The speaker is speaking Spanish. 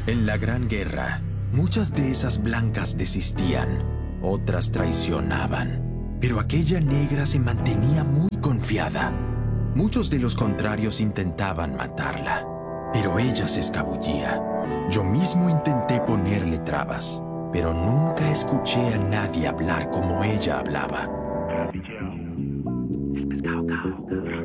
En la Gran Guerra, muchas de esas blancas desistían, otras traicionaban, pero aquella negra se mantenía muy confiada. Muchos de los contrarios intentaban matarla, pero ella se escabullía. Yo mismo intenté ponerle trabas, pero nunca escuché a nadie hablar como ella hablaba.